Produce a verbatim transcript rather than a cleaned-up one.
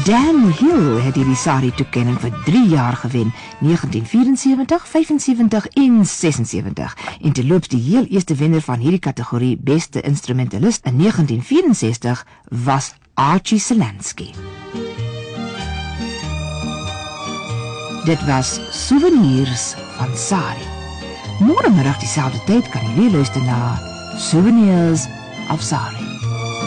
Dan Hill het hierdie Sari-toekenning vir drie jaar gewen, negentien vierensewentig, vyfensewentig en sesensewentig. En terloops die heel eerste wenner van hierdie kategorie beste instrumentalist in negentien vierensestig was Archie Selansky. Dit was Souvenirs van Sari. Morgenmiddag dieselfde tyd kan jy weer luister na Souvenirs of Sari.